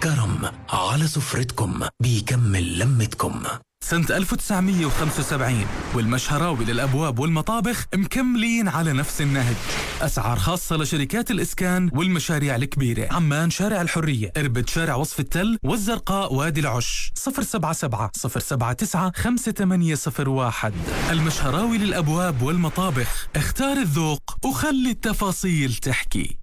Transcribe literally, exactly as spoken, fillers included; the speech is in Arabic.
كرم على سفرتكم بيكمل لمتكم. سنة ألف وتسعمية وخمسة وسبعين والمشهراوي للأبواب والمطابخ مكملين على نفس النهج. أسعار خاصة لشركات الإسكان والمشاريع الكبيرة. عمان شارع الحرية، إربد شارع وصف التل، والزرقاء وادي العش. صفر سبعة سبعة صفر سبعة تسعة خمسة ثمانية صفر واحد. المشهراوي للأبواب والمطابخ، اختار الذوق وخلي التفاصيل تحكي.